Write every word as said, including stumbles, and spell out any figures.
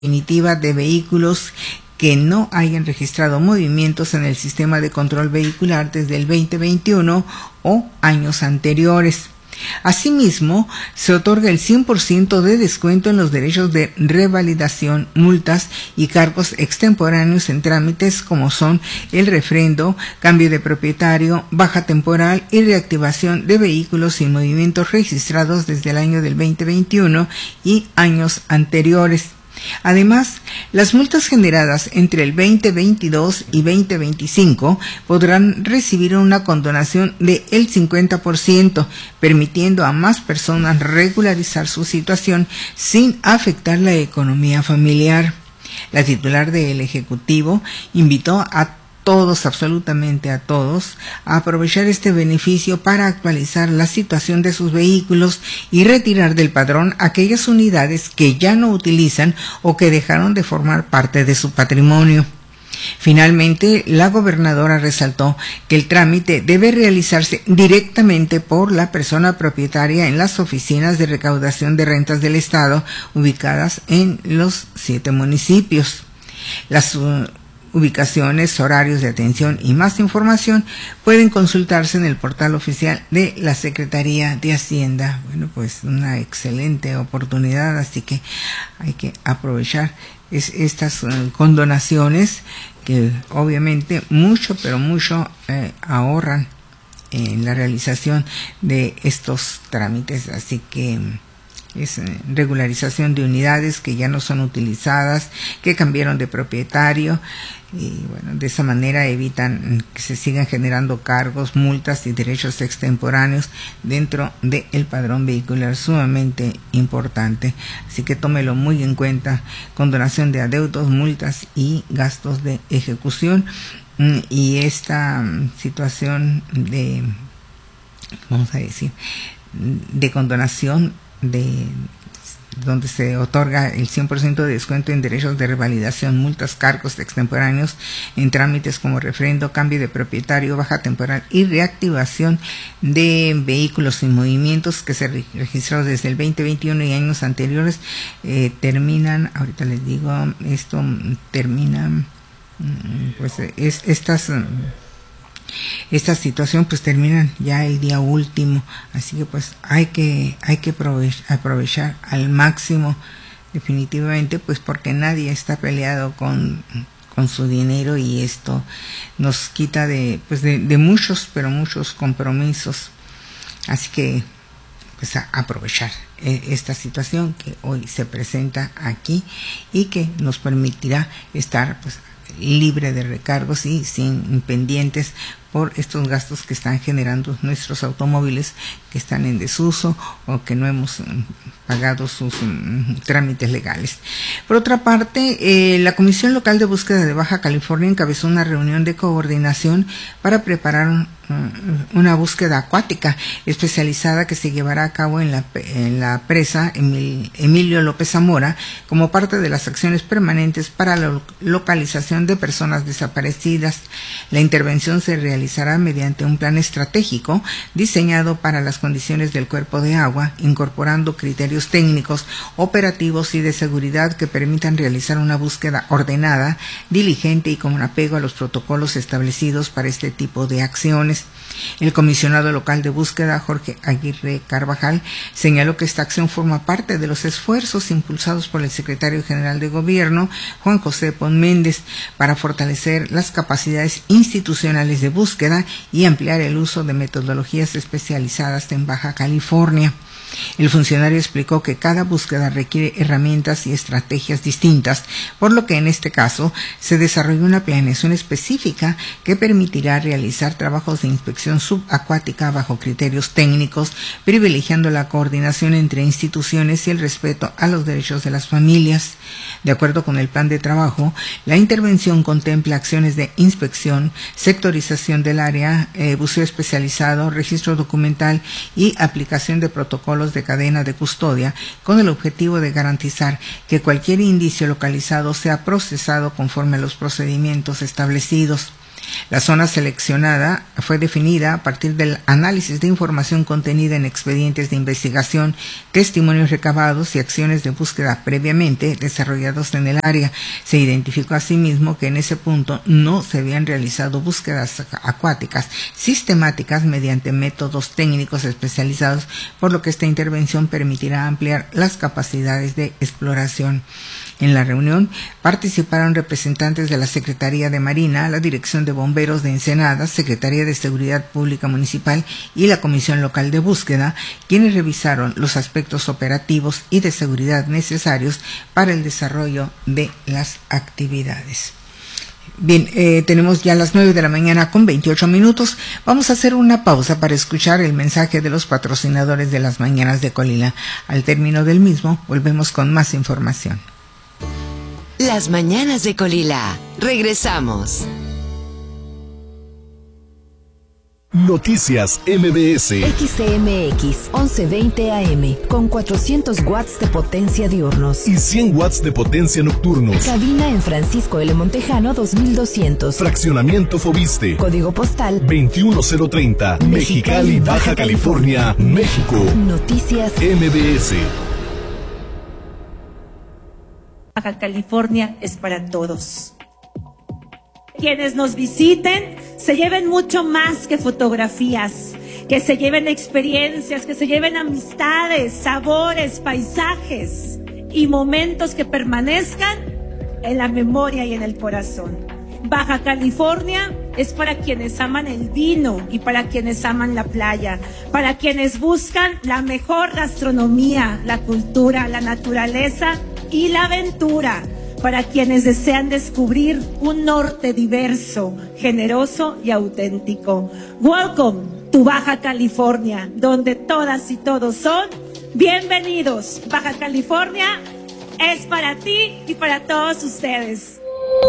definitiva de vehículos que no hayan registrado movimientos en el sistema de control vehicular desde el veinte veintiuno o años anteriores. Asimismo, se otorga el cien por ciento de descuento en los derechos de revalidación, multas y cargos extemporáneos en trámites como son el refrendo, cambio de propietario, baja temporal y reactivación de vehículos sin movimientos registrados desde el año del veinte veintiuno y años anteriores. Además, las multas generadas entre el veinte veintidós y veinte veinticinco podrán recibir una condonación de el cincuenta por ciento, permitiendo a más personas regularizar su situación sin afectar la economía familiar. La titular del Ejecutivo invitó a todos, absolutamente a todos, a aprovechar este beneficio para actualizar la situación de sus vehículos y retirar del padrón aquellas unidades que ya no utilizan o que dejaron de formar parte de su patrimonio. Finalmente, la gobernadora resaltó que el trámite debe realizarse directamente por la persona propietaria en las oficinas de recaudación de rentas del Estado ubicadas en los siete municipios. Las uh, ubicaciones, horarios de atención y más información pueden consultarse en el portal oficial de la Secretaría de Hacienda. Bueno, pues una excelente oportunidad, así que hay que aprovechar es, estas uh, condonaciones que obviamente mucho, pero mucho eh, ahorran en la realización de estos trámites, así que es regularización de unidades que ya no son utilizadas, que cambiaron de propietario, y bueno, de esa manera evitan que se sigan generando cargos, multas y derechos extemporáneos dentro del padrón vehicular, sumamente importante. Así que tómelo muy en cuenta, condonación de adeudos, multas y gastos de ejecución. Y esta situación de, vamos a decir, de condonación de donde se otorga el cien por ciento de descuento en derechos de revalidación, multas, cargos extemporáneos en trámites como refrendo, cambio de propietario, baja temporal y reactivación de vehículos sin movimientos que se registraron desde el veinte veintiuno y años anteriores, eh, terminan, ahorita les digo, esto termina, pues es, estas esta situación pues termina ya el día último, así que pues hay que hay que aprovechar, aprovechar al máximo, definitivamente, pues porque nadie está peleado con con su dinero y esto nos quita de pues de, de muchos pero muchos compromisos, así que pues a aprovechar esta situación que hoy se presenta aquí y que nos permitirá estar pues libre de recargos y sin pendientes por estos gastos que están generando nuestros automóviles que están en desuso o que no hemos pagado sus um, trámites legales. Por otra parte, eh, la Comisión Local de Búsqueda de Baja California encabezó una reunión de coordinación para preparar un, uh, una búsqueda acuática especializada que se llevará a cabo en la, en la presa Emil, Emilio López Zamora como parte de las acciones permanentes para la lo, localización de personas desaparecidas. La intervención se realizó realizará mediante un plan estratégico diseñado para las condiciones del cuerpo de agua, incorporando criterios técnicos, operativos y de seguridad que permitan realizar una búsqueda ordenada, diligente y con apego a los protocolos establecidos para este tipo de acciones. El comisionado local de búsqueda, Jorge Aguirre Carvajal, señaló que esta acción forma parte de los esfuerzos impulsados por el secretario general de Gobierno, Juan José Pon Méndez, para fortalecer las capacidades institucionales de búsqueda y ampliar el uso de metodologías especializadas en Baja California. El funcionario explicó que cada búsqueda requiere herramientas y estrategias distintas, por lo que en este caso se desarrolló una planeación específica que permitirá realizar trabajos de inspección subacuática bajo criterios técnicos, privilegiando la coordinación entre instituciones y el respeto a los derechos de las familias. De acuerdo con el plan de trabajo, la intervención contempla acciones de inspección, sectorización del área, eh, buceo especializado, registro documental y aplicación de protocolos de cadena de custodia, con el objetivo de garantizar que cualquier indicio localizado sea procesado conforme a los procedimientos establecidos. La zona seleccionada fue definida a partir del análisis de información contenida en expedientes de investigación, testimonios recabados y acciones de búsqueda previamente desarrollados en el área. Se identificó asimismo que en ese punto no se habían realizado búsquedas acuáticas sistemáticas mediante métodos técnicos especializados, por lo que esta intervención permitirá ampliar las capacidades de exploración. En la reunión participaron representantes de la Secretaría de Marina, la Dirección de Bomberos de Ensenada, Secretaría de Seguridad Pública Municipal y la Comisión Local de Búsqueda, quienes revisaron los aspectos operativos y de seguridad necesarios para el desarrollo de las actividades. Bien, eh, tenemos ya las nueve de la mañana con veintiocho minutos. Vamos a hacer una pausa para escuchar el mensaje de los patrocinadores de las mañanas de Colila. Al término del mismo, volvemos con más información. Las mañanas de Colila. Regresamos. Noticias M B S. X C M X once veinte A M con cuatrocientos watts de potencia diurnos y cien watts de potencia nocturnos. Cabina en Francisco L. Montejano dos mil doscientos. Fraccionamiento Fobiste. Código postal veintiuno cero treinta. Mexicali, Baja California, México. Noticias M B S. Baja California es para todos. Quienes nos visiten se lleven mucho más que fotografías, que se lleven experiencias, que se lleven amistades, sabores, paisajes y momentos que permanezcan en la memoria y en el corazón. Baja California es para quienes aman el vino y para quienes aman la playa, para quienes buscan la mejor gastronomía, la cultura, la naturaleza y la aventura, para quienes desean descubrir un norte diverso, generoso y auténtico. Welcome to Baja California, donde todas y todos son bienvenidos. Baja California es para ti y para todos ustedes.